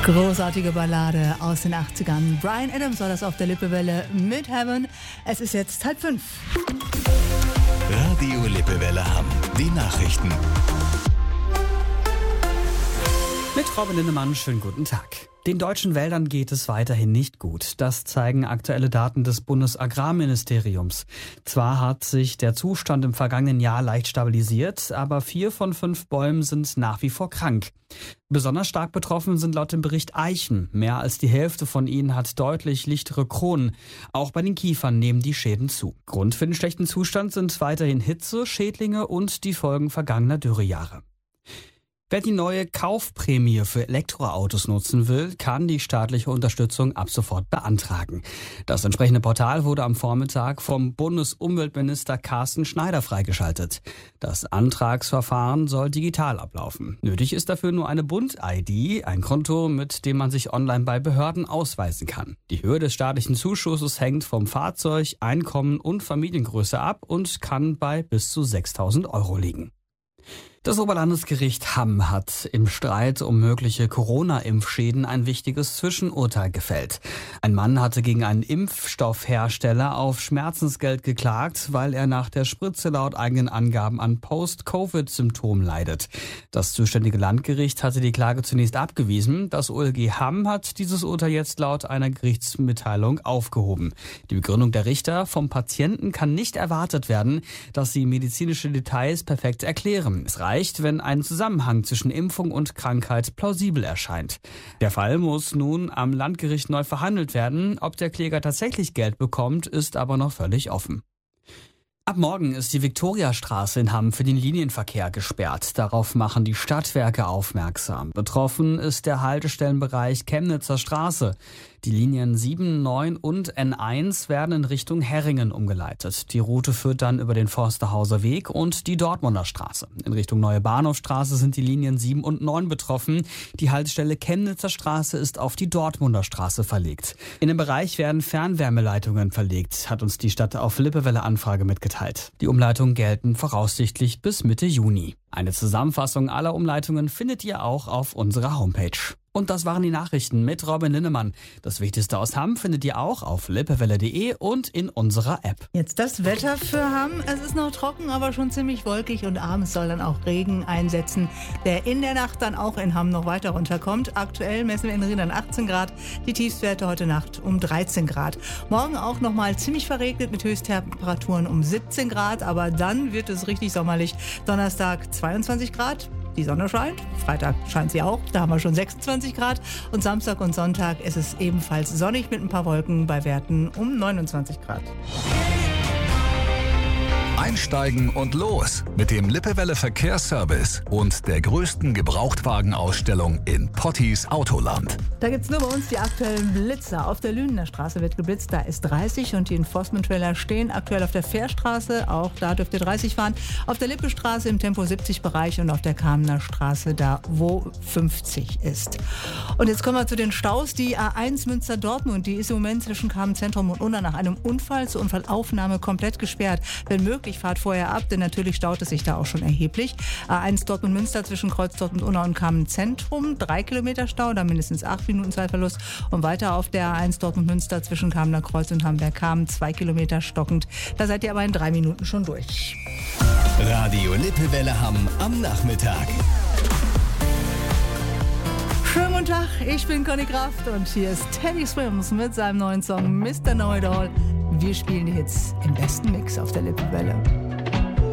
Großartige Ballade aus den 80ern. Bryan Adams war das auf der Lippewelle mit Heaven. Es ist jetzt 4:30. Radio Lippewelle Hamm. Die Nachrichten. Mit Robin Linnemann, schönen guten Tag. Den deutschen Wäldern geht es weiterhin nicht gut. Das zeigen aktuelle Daten des Bundesagrarministeriums. Zwar hat sich der Zustand im vergangenen Jahr leicht stabilisiert, aber 4 von 5 Bäumen sind nach wie vor krank. Besonders stark betroffen sind laut dem Bericht Eichen. Mehr als die Hälfte von ihnen hat deutlich lichtere Kronen. Auch bei den Kiefern nehmen die Schäden zu. Grund für den schlechten Zustand sind weiterhin Hitze, Schädlinge und die Folgen vergangener Dürrejahre. Wer die neue Kaufprämie für Elektroautos nutzen will, kann die staatliche Unterstützung ab sofort beantragen. Das entsprechende Portal wurde am Vormittag vom Bundesumweltminister Carsten Schneider freigeschaltet. Das Antragsverfahren soll digital ablaufen. Nötig ist dafür nur eine Bund-ID, ein Konto, mit dem man sich online bei Behörden ausweisen kann. Die Höhe des staatlichen Zuschusses hängt vom Fahrzeug, Einkommen und Familiengröße ab und kann bei bis zu 6.000 € liegen. Das Oberlandesgericht Hamm hat im Streit um mögliche Corona-Impfschäden ein wichtiges Zwischenurteil gefällt. Ein Mann hatte gegen einen Impfstoffhersteller auf Schmerzensgeld geklagt, weil er nach der Spritze laut eigenen Angaben an Post-Covid-Symptomen leidet. Das zuständige Landgericht hatte die Klage zunächst abgewiesen. Das OLG Hamm hat dieses Urteil jetzt laut einer Gerichtsmitteilung aufgehoben. Die Begründung der Richter: vom Patienten kann nicht erwartet werden, dass sie medizinische Details perfekt erklären. Es reicht, wenn ein Zusammenhang zwischen Impfung und Krankheit plausibel erscheint. Der Fall muss nun am Landgericht neu verhandelt werden. Ob der Kläger tatsächlich Geld bekommt, ist aber noch völlig offen. Ab morgen ist die Viktoriastraße in Hamm für den Linienverkehr gesperrt. Darauf machen die Stadtwerke aufmerksam. Betroffen ist der Haltestellenbereich Chemnitzer Straße. Die Linien 7, 9 und N1 werden in Richtung Herringen umgeleitet. Die Route führt dann über den Forsterhauser Weg und die Dortmunder Straße. In Richtung Neue Bahnhofstraße sind die Linien 7 und 9 betroffen. Die Haltestelle Chemnitzer Straße ist auf die Dortmunder Straße verlegt. In dem Bereich werden Fernwärmeleitungen verlegt, hat uns die Stadt auf Lippewelle-Anfrage mitgeteilt. Die Umleitungen gelten voraussichtlich bis Mitte Juni. Eine Zusammenfassung aller Umleitungen findet ihr auch auf unserer Homepage. Und das waren die Nachrichten mit Robin Linnemann. Das Wichtigste aus Hamm findet ihr auch auf lippewelle.de und in unserer App. Jetzt das Wetter für Hamm. Es ist noch trocken, aber schon ziemlich wolkig und abends soll dann auch Regen einsetzen, der in der Nacht dann auch in Hamm noch weiter runterkommt. Aktuell messen wir in Rheinland 18 Grad, die Tiefstwerte heute Nacht um 13 Grad. Morgen auch nochmal ziemlich verregnet mit Höchsttemperaturen um 17 Grad, aber dann wird es richtig sommerlich. Donnerstag 22 Grad. Die Sonne scheint, Freitag scheint sie auch, da haben wir schon 26 Grad und Samstag und Sonntag ist es ebenfalls sonnig mit ein paar Wolken bei Werten um 29 Grad. Einsteigen und los mit dem Lippewelle Verkehrsservice und der größten Gebrauchtwagenausstellung in Potties Autoland. Da gibt's nur bei uns die aktuellen Blitzer. Auf der Lünener Straße wird geblitzt, da ist 30 und die Enforcement-Trailer stehen aktuell auf der Fährstraße, auch da dürft ihr 30 fahren. Auf der Lippestraße im Tempo 70-Bereich und auf der Kamener Straße da, wo 50 ist. Und jetzt kommen wir zu den Staus. Die A1 Münster-Dortmund, die ist im Moment zwischen Kamenz-Zentrum und Unna nach einem Unfall zur Unfallaufnahme komplett gesperrt. Wenn möglich, fahrt vorher ab, denn natürlich staut es sich da auch schon erheblich. A1 Dortmund-Münster zwischen Kreuz Dortmund-Unna und Kamenz-Zentrum, 3 Kilometer Stau, da mindestens 8 Minuten Zeitverlust. Und weiter auf der A1 Dortmund-Münster zwischen Kamener Kreuz und Hamberg-Kamen, 2 Kilometer stockend. Da seid ihr aber in 3 Minuten schon durch. Radio Lippewelle Hamm am Nachmittag. Schönen guten Tag, ich bin Conny Kraft und hier ist Teddy Swims mit seinem neuen Song Mr. Know It All. Wir spielen die Hits im besten Mix auf der Lippewelle.